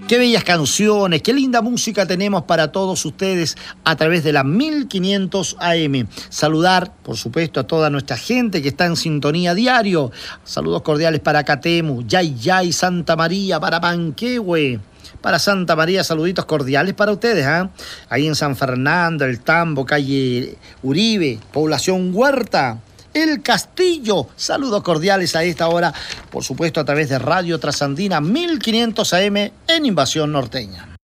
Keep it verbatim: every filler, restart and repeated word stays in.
Qué bellas canciones, qué linda música tenemos para todos ustedes a través de la mil quinientos A M. Saludar, por supuesto, a toda nuestra gente que está en sintonía diario. Saludos cordiales para Catemu, Yay Yay, Santa María, para Panquehue. Para Santa María, saluditos cordiales para ustedes, ¿eh? Ahí en San Fernando, El Tambo, calle Uribe, población Huerta, El Castillo. Saludos cordiales a esta hora, por supuesto, a través de Radio Trasandina mil quinientos A M en Invasión Norteña.